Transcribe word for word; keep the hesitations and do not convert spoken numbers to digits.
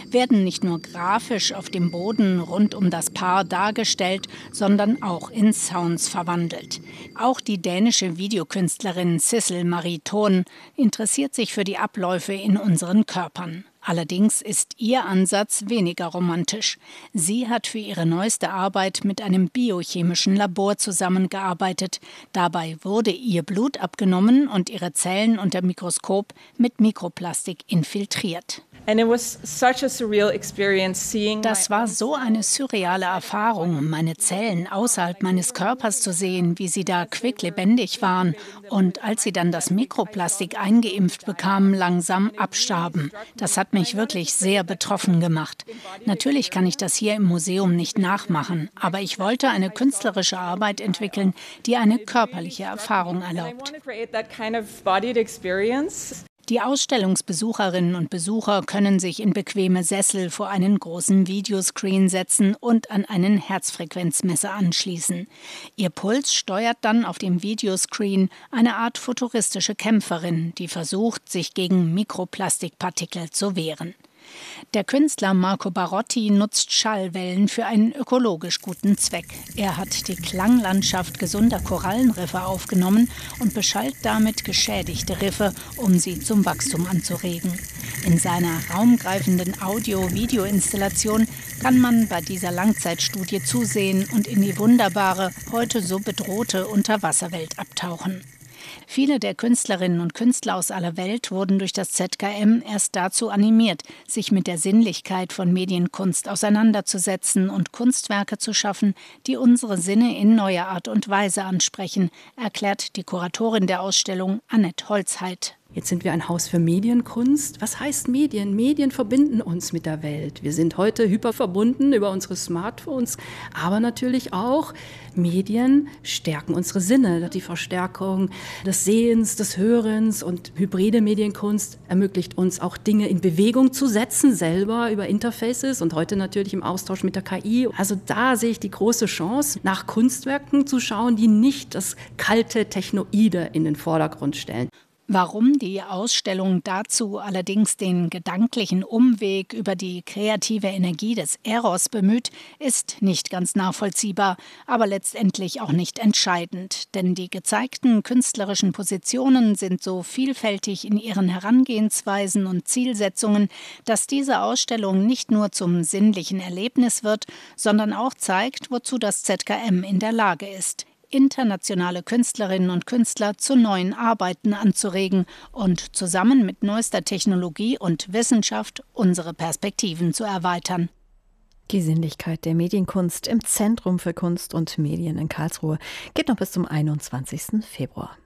werden nicht nur grafisch auf dem Boden rund um das Paar dargestellt, sondern auch in Sounds verwandelt. Auch die dänische Videokünstlerin Sissel Marie Thon interessiert sich für die Abläufe in unseren Körpern. Allerdings ist ihr Ansatz weniger romantisch. Sie hat für ihre neueste Arbeit mit einem biochemischen Labor zusammengearbeitet. Dabei wurde ihr Blut abgenommen und ihre Zellen unter Mikroskop mit Mikroplastik infiltriert. Das war so eine surreale Erfahrung, meine Zellen außerhalb meines Körpers zu sehen, wie sie da quicklebendig waren und als sie dann das Mikroplastik eingeimpft bekamen, langsam abstarben. Das hat mich wirklich sehr betroffen gemacht. Natürlich kann ich das hier im Museum nicht nachmachen, aber ich wollte eine künstlerische Arbeit entwickeln, die eine körperliche Erfahrung erlaubt. Die Ausstellungsbesucherinnen und Besucher können sich in bequeme Sessel vor einen großen Videoscreen setzen und an einen Herzfrequenzmesser anschließen. Ihr Puls steuert dann auf dem Videoscreen eine Art futuristische Kämpferin, die versucht, sich gegen Mikroplastikpartikel zu wehren. Der Künstler Marco Barotti nutzt Schallwellen für einen ökologisch guten Zweck. Er hat die Klanglandschaft gesunder Korallenriffe aufgenommen und beschallt damit geschädigte Riffe, um sie zum Wachstum anzuregen. In seiner raumgreifenden Audio-Video-Installation kann man bei dieser Langzeitstudie zusehen und in die wunderbare, heute so bedrohte Unterwasserwelt abtauchen. Viele der Künstlerinnen und Künstler aus aller Welt wurden durch das Z K M erst dazu animiert, sich mit der Sinnlichkeit von Medienkunst auseinanderzusetzen und Kunstwerke zu schaffen, die unsere Sinne in neuer Art und Weise ansprechen, erklärt die Kuratorin der Ausstellung Annette Holzheit. Jetzt sind wir ein Haus für Medienkunst. Was heißt Medien? Medien verbinden uns mit der Welt. Wir sind heute hyperverbunden über unsere Smartphones, aber natürlich auch Medien stärken unsere Sinne. Die Verstärkung des Sehens, des Hörens und hybride Medienkunst ermöglicht uns auch Dinge in Bewegung zu setzen, selber über Interfaces und heute natürlich im Austausch mit der K I. Also da sehe ich die große Chance, nach Kunstwerken zu schauen, die nicht das kalte Technoide in den Vordergrund stellen. Warum die Ausstellung dazu allerdings den gedanklichen Umweg über die kreative Energie des Eros bemüht, ist nicht ganz nachvollziehbar, aber letztendlich auch nicht entscheidend. Denn die gezeigten künstlerischen Positionen sind so vielfältig in ihren Herangehensweisen und Zielsetzungen, dass diese Ausstellung nicht nur zum sinnlichen Erlebnis wird, sondern auch zeigt, wozu das Z K M in der Lage ist: internationale Künstlerinnen und Künstler zu neuen Arbeiten anzuregen und zusammen mit neuester Technologie und Wissenschaft unsere Perspektiven zu erweitern. Die Sinnlichkeit der Medienkunst im Zentrum für Kunst und Medien in Karlsruhe geht noch bis zum einundzwanzigsten Februar.